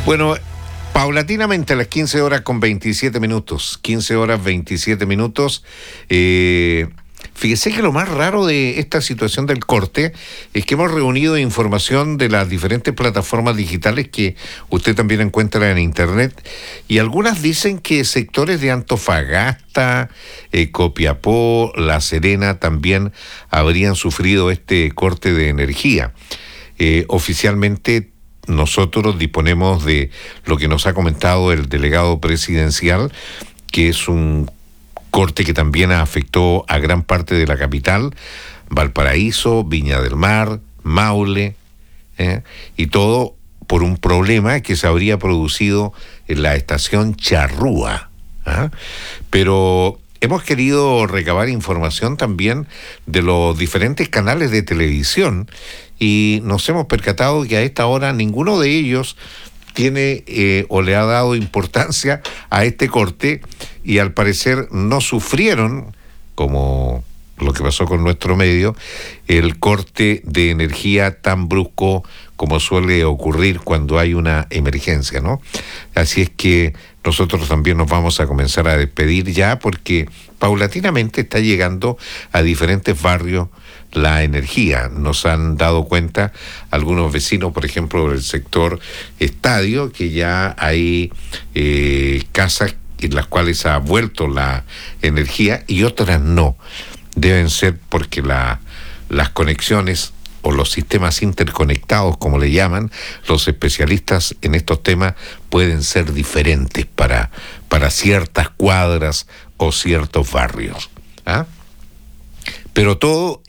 Bueno, paulatinamente a las 15 horas con 27 minutos, 15 horas 27 minutos, fíjese que lo más raro de esta situación del corte es que hemos reunido información de las diferentes plataformas digitales que usted también encuentra en internet, y algunas dicen que sectores de Antofagasta, Copiapó, La Serena también habrían sufrido este corte de energía. Oficialmente nosotros disponemos de lo que nos ha comentado el delegado presidencial, que es un corte que también afectó a gran parte de la capital, Valparaíso, Viña del Mar, Maule, y todo por un problema que se habría producido en la estación Charrúa. Pero hemos querido recabar información también de los diferentes canales de televisión y nos hemos percatado que a esta hora ninguno de ellos tiene o le ha dado importancia a este corte, y al parecer no sufrieron, como lo que pasó con nuestro medio, el corte de energía tan brusco como suele ocurrir cuando hay una emergencia, ¿no? Así es que nosotros también nos vamos a comenzar a despedir ya, porque paulatinamente está llegando a diferentes barrios la energía. Nos han dado cuenta algunos vecinos, por ejemplo, del sector Estadio, que ya hay casas en las cuales ha vuelto la energía y otras no. Deben ser porque las conexiones o los sistemas interconectados, como le llaman los especialistas en estos temas, pueden ser diferentes para ciertas cuadras o ciertos barrios. Pero todo